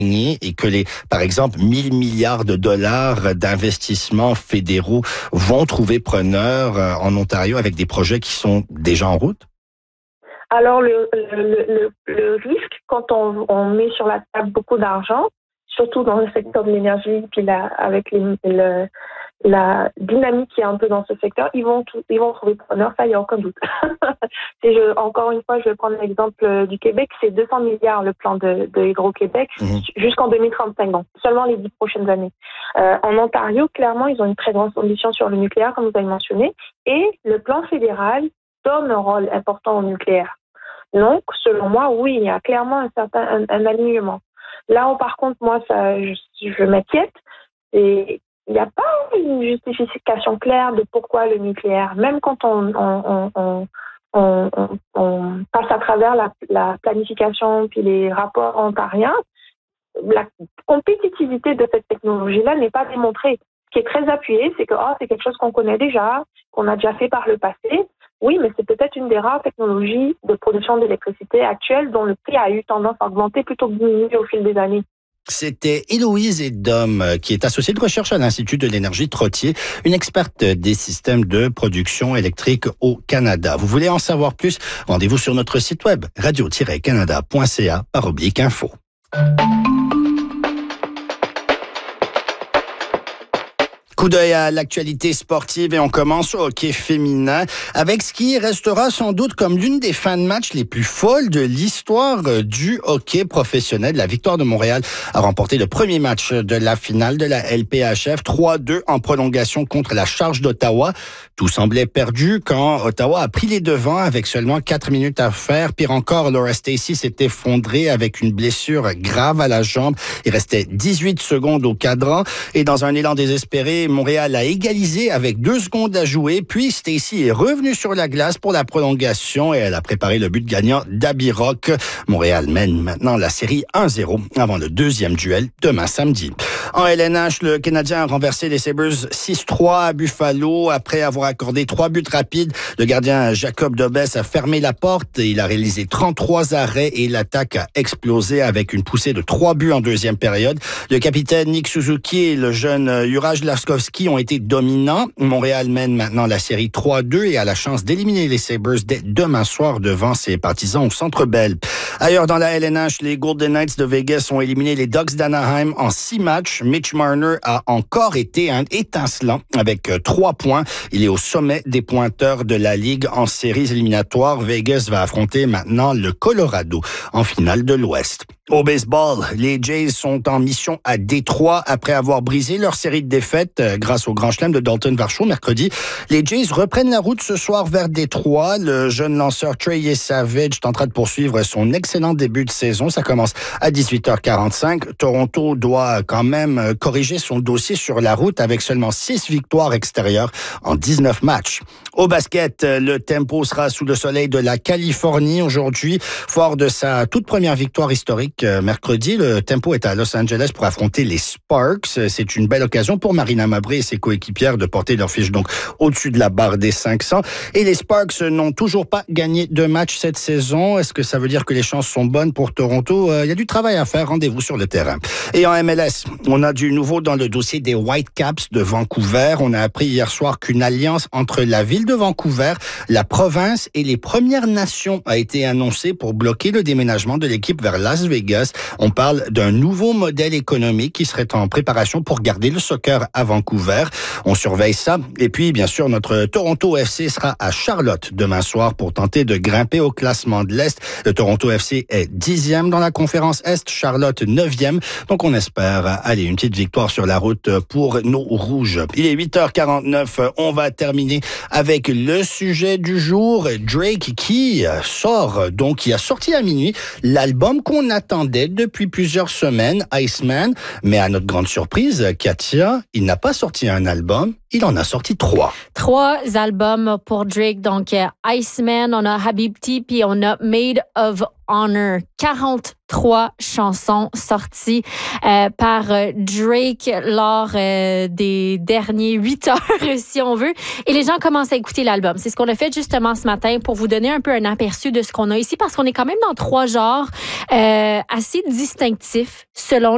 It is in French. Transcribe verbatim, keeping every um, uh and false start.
et que les, par exemple, mille milliards de dollars d'investissements fédéraux vont trouver preneur en Ontario avec des projets qui sont déjà en route? Alors, le, le, le, le risque, quand on, on met sur la table beaucoup d'argent, surtout dans le secteur de l'énergie, puis là, avec les, le, la dynamique qui est un peu dans ce secteur, ils vont, tout, ils vont trouver preneur, ça, il n'y a aucun doute. Et je, encore une fois, je vais prendre l'exemple du Québec, c'est deux cents milliards le plan de, de Hydro-Québec mmh. jusqu'en deux mille trente-cinq, donc seulement les dix prochaines années. Euh, en Ontario, clairement, ils ont une très grande ambition sur le nucléaire, comme vous avez mentionné, et le plan fédéral donne un rôle important au nucléaire. Donc, selon moi, oui, il y a clairement un certain un, un alignement. Là où, par contre, moi, ça, je, je m'inquiète, et il n'y a pas une justification claire de pourquoi le nucléaire. Même quand on, on, on, on, on, on passe à travers la, la planification puis les rapports ontariens, la compétitivité de cette technologie-là n'est pas démontrée. Ce qui est très appuyé, c'est que oh, c'est quelque chose qu'on connaît déjà, qu'on a déjà fait par le passé. Oui, mais c'est peut-être une des rares technologies de production d'électricité actuelle dont le prix a eu tendance à augmenter plutôt que diminuer au fil des années. C'était Héloïse Edom, qui est associée de recherche à l'Institut de l'énergie Trottier, une experte des systèmes de production électrique au Canada. Vous voulez en savoir plus? Rendez-vous sur notre site web radio tiret canada point c a par oblique info. Coup d'œil à l'actualité sportive et on commence au hockey féminin avec ce qui restera sans doute comme l'une des fins de match les plus folles de l'histoire du hockey professionnel. La Victoire de Montréal a remporté le premier match de la finale de la L P H F, trois deux en prolongation contre la Charge d'Ottawa. Tout semblait perdu quand Ottawa a pris les devants avec seulement quatre minutes à faire. Pire encore, Laura Stacey s'est effondrée avec une blessure grave à la jambe. Il restait dix-huit secondes au cadran et dans un élan désespéré, Montréal a égalisé avec deux secondes à jouer, puis Stacey est revenue sur la glace pour la prolongation et elle a préparé le but gagnant d'Abby Rock. Montréal mène maintenant la série un zéro avant le deuxième duel demain samedi. En L N H, le Canadien a renversé les Sabres six trois à Buffalo après avoir accordé trois buts rapides. Le gardien Jacob Dobes a fermé la porte et il a réalisé trente-trois arrêts et l'attaque a explosé avec une poussée de trois buts en deuxième période. Le capitaine Nick Suzuki et le jeune Juraj Laskovski ont été dominants. Montréal mène maintenant la série trois deux et a la chance d'éliminer les Sabres dès demain soir devant ses partisans au Centre Bell. Ailleurs dans la L N H, les Golden Knights de Vegas ont éliminé les Ducks d'Anaheim en six matchs. Mitch Marner a encore été un étincelant avec trois points. Il est au sommet des pointeurs de la Ligue en séries éliminatoires. Vegas va affronter maintenant le Colorado en finale de l'Ouest. Au baseball, les Jays sont en mission à Détroit après avoir brisé leur série de défaites grâce au Grand Chelem de Dalton Varsho mercredi. Les Jays reprennent la route ce soir vers Détroit. Le jeune lanceur Trey Savage tentera de poursuivre son excellent début de saison. Ça commence à dix-huit heures quarante-cinq. Toronto doit quand même corriger son dossier sur la route avec seulement six victoires extérieures en dix-neuf matchs. Au basket, le Tempo sera sous le soleil de la Californie aujourd'hui. Fort de sa toute première victoire historique mercredi, le Tempo est à Los Angeles pour affronter les Sparks. C'est une belle occasion pour Marina Mabré et ses coéquipières de porter leur fiche donc au-dessus de la barre des cinq cents. Et les Sparks n'ont toujours pas gagné de match cette saison. Est-ce que ça veut dire que les chances sont bonnes pour Toronto? Il y a du travail à faire. Rendez-vous sur le terrain. Et en M L S, on a du nouveau dans le dossier des Whitecaps de Vancouver. On a appris hier soir qu'une alliance entre la ville de Vancouver, la province et les Premières Nations a été annoncée pour bloquer le déménagement de l'équipe vers Las Vegas. On parle d'un nouveau modèle économique qui serait en préparation pour garder le soccer à Vancouver. On surveille ça. Et puis, bien sûr, notre Toronto F C sera à Charlotte demain soir pour tenter de grimper au classement de l'Est. Le Toronto F C est dixième dans la conférence Est, Charlotte neuvième. Donc, on espère, allez, une petite victoire sur la route pour nos Rouges. Il est huit heures quarante-neuf. On va terminer avec le sujet du jour. Drake qui sort, donc qui a sorti à minuit l'album qu'on attendait depuis plusieurs semaines, Iceman. Mais à notre grande surprise, Katia, il n'a pas sorti un album, il en a sorti trois. Trois albums pour Drake. Donc, Iceman, on a Habibti, puis on a Made of Honor. quarante-trois chansons sorties euh, par Drake lors euh, des derniers huit heures, si on veut. Et les gens commencent à écouter l'album. C'est ce qu'on a fait justement ce matin pour vous donner un peu un aperçu de ce qu'on a ici, parce qu'on est quand même dans trois genres euh, assez distinctifs selon